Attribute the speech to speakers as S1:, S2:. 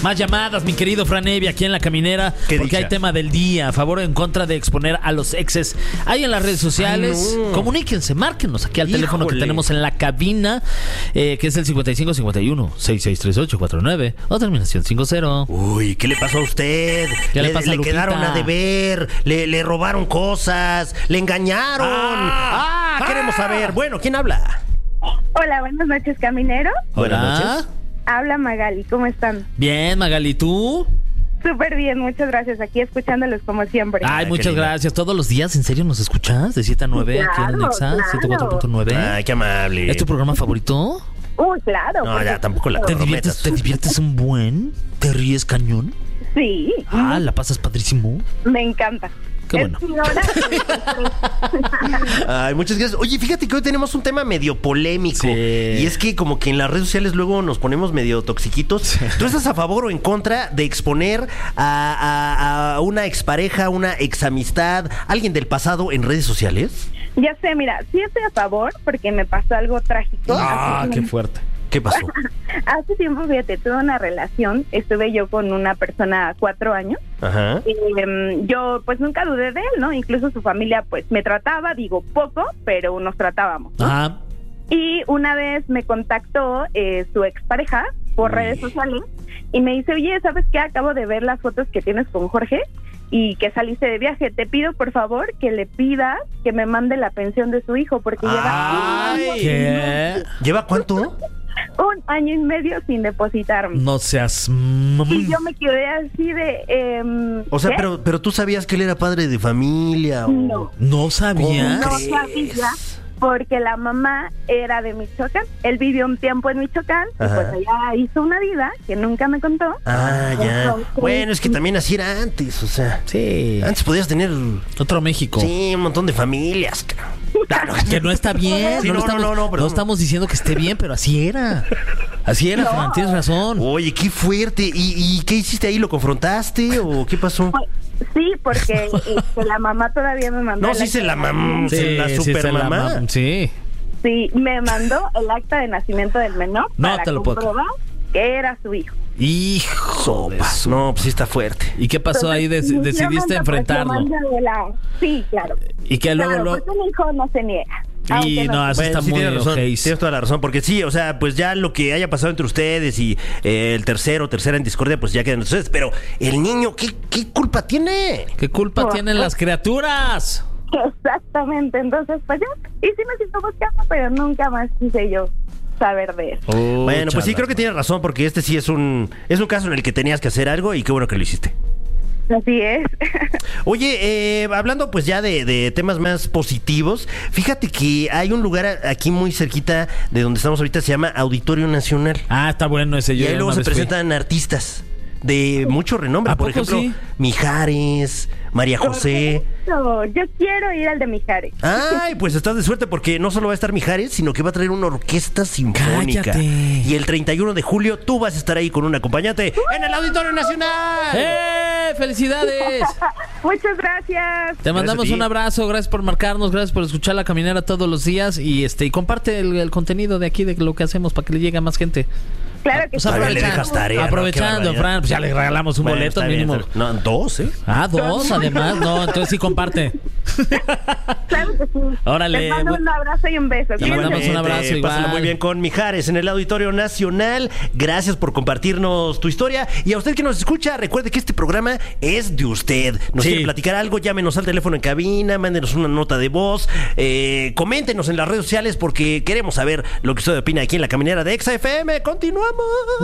S1: Más llamadas, mi querido Fran Evia, aquí en La Caminera, porque
S2: dicha?
S1: hay tema del día, a favor o en contra de exponer a los exes. Ahí en las redes sociales,
S2: Ay, no.
S1: Comuníquense, márquenos aquí al teléfono que
S2: Híjole.
S1: tenemos en la cabina, que es el 5551-663849 o terminación 50.
S2: Uy, ¿qué le pasó a usted?
S1: ¿Qué le pasa a
S2: le
S1: Lupita?
S2: quedaron a deber, le robaron cosas, le engañaron. Queremos saber. Bueno, ¿quién habla?
S3: Hola, buenas noches, caminero.
S2: Buenas
S1: Hola.
S2: noches.
S3: Habla Magali, ¿cómo están?
S1: Bien, Magali, ¿tú?
S3: Súper bien, muchas gracias. Aquí escuchándolos como siempre.
S1: Ay,
S2: qué
S1: muchas
S2: lindo.
S1: gracias. ¿Todos los días? ¿En serio nos escuchas? De 7 a 9 aquí en
S3: Claro,
S1: Nexa,
S3: claro.
S1: 104.9.
S2: Ay, qué amable.
S1: ¿Es tu programa favorito?
S3: Uy, claro.
S2: No,
S3: por
S2: ya, tampoco la
S3: supuesto.
S2: prometas.
S1: ¿Te diviertes un buen? ¿Te ríes cañón?
S3: Sí,
S1: ¿La pasas padrísimo?
S3: me encanta.
S1: Qué bueno.
S3: Es mi hora.
S2: Ay, muchas gracias. Oye, fíjate que hoy tenemos un tema medio polémico.
S1: Sí.
S2: Y es que como que en las redes sociales luego nos ponemos medio toxiquitos. ¿Tú estás a favor o en contra de exponer a una expareja, una examistad, alguien del pasado en redes sociales?
S3: Ya sé, mira, sí estoy a favor porque me pasó algo trágico.
S1: Qué fuerte.
S2: ¿Qué pasó?
S3: Hace tiempo, fíjate, tuve una relación. Estuve yo con una persona 4 años.
S2: Ajá.
S3: Yo pues nunca dudé de él, ¿no? Incluso su familia pues me trataba, digo poco, pero nos tratábamos, ¿no?
S1: Ajá.
S3: Y una vez me contactó su expareja por redes sociales y me dice, oye, ¿sabes qué? Acabo de ver las fotos que tienes con Jorge y que saliste de viaje. Te pido, por favor, que le pidas que me mande la pensión de su hijo porque
S1: ¿Qué?
S2: ¿Lleva cuánto?
S3: un año y medio sin depositarme.
S1: No seas...
S3: Y yo me quedé así de...
S2: O sea,
S3: ¿qué?
S2: pero tú sabías que él era padre de familia. O...
S3: No.
S1: ¿No sabías?
S3: No
S2: ¿Crees?
S3: sabía, porque la mamá era de Michoacán. Él vivió un tiempo en Michoacán y
S2: Ajá.
S3: pues allá hizo una vida que nunca me contó.
S2: Ah, ya.
S3: Entonces,
S2: Bueno, es que también así era antes, o sea.
S1: Sí.
S2: Antes podías tener,
S1: Otro México.
S2: sí, un montón de familias. Claro.
S1: Que no está bien.
S2: Sí,
S1: no,
S2: no,
S1: estamos,
S2: no, no, perdón.
S1: estamos diciendo que esté bien, pero así era. Así era, Fran, tienes razón.
S2: Oye, qué fuerte. ¿Y qué hiciste ahí? ¿Lo confrontaste o qué pasó?
S3: Sí, porque la mamá todavía me mandó.
S2: No,
S3: el
S2: sí
S3: acta
S2: se la
S3: de
S2: mamá,
S3: nacimiento.
S2: la
S1: sí,
S2: super
S1: se la
S2: mamá.
S1: Sí.
S3: Sí, me mandó el acta de nacimiento del menor
S1: No
S3: para
S1: te lo puedo
S3: comprobar que era su hijo.
S1: Hijo de su-
S2: No, pues sí está fuerte.
S1: ¿Y qué pasó ahí?
S3: Entonces,
S1: Decidiste
S3: definitivamente,
S1: enfrentarlo.
S3: pues, lo mandé de la- Sí, claro.
S1: Y que luego...
S3: Claro, porque un hijo no se niega.
S1: Y
S3: Aunque
S1: no, eso
S2: Bueno,
S1: está
S2: sí
S1: muy
S2: tienes razón,
S1: ojéis.
S2: tienes toda la razón, porque sí, o sea, pues ya lo que haya pasado entre ustedes y el tercera en discordia, pues ya quedan entre ustedes, pero el niño, ¿qué culpa tiene?
S1: ¿Qué culpa
S3: No,
S1: tienen
S3: no.
S1: las criaturas?
S3: Exactamente, entonces pues ya, y sí me siento buscando, pero nunca más quise yo saber de él.
S2: Bueno, pues sí, creo que tienes razón, porque este sí es un caso en el que tenías que hacer algo y qué bueno que lo hiciste.
S3: Así es.
S2: Oye, hablando pues ya de temas más positivos, fíjate que hay un lugar aquí muy cerquita de donde estamos ahorita, se llama Auditorio Nacional.
S1: Ah, está bueno ese.
S2: Y
S1: Yo
S2: ahí
S1: ya
S2: luego
S1: una
S2: se
S1: vez fui.
S2: presentan artistas de mucho renombre,
S1: ¿A
S2: por
S1: poco
S2: ejemplo,
S1: sí?
S2: Mijares, María José.
S3: No, yo quiero ir al de Mijares.
S2: Ay, pues estás de suerte porque no solo va a estar Mijares, sino que va a traer una orquesta sinfónica.
S1: Cállate.
S2: Y el 31 de julio tú vas a estar ahí con un acompañante en el Auditorio Nacional.
S1: ¡Felicidades!
S3: Muchas gracias.
S1: Te mandamos
S2: a ti.
S1: un abrazo, gracias por marcarnos, gracias por escuchar La Caminera todos los días y y comparte el contenido de aquí de lo que hacemos para que le llegue a más gente.
S3: Claro que
S1: Pues
S3: sí.
S2: Todavía le dejas tarea, ¿no? Qué
S1: aprovechando,
S2: barbaridad.
S1: Fran, pues ya le regalamos un
S2: Bueno,
S1: boleto
S2: está bien,
S1: mínimo.
S2: está bien. No, 2, ¿eh?
S1: Ah, 2 además, no, entonces sí comparte.
S3: Claro que sí.
S1: Órale,
S3: Les mando
S1: bu-
S3: un abrazo y un beso.
S1: Te mandamos un abrazo,
S2: Pásala
S1: igual.
S2: muy bien con Mijares en el Auditorio Nacional. Gracias por compartirnos tu historia. Y a usted que nos escucha, recuerde que este programa es de usted. Nos
S1: Sí.
S2: quiere platicar algo, llámenos al teléfono en cabina, mándenos una nota de voz, coméntenos en las redes sociales porque queremos saber lo que usted opina aquí en La Caminera de Exa FM. ¡Continuamos!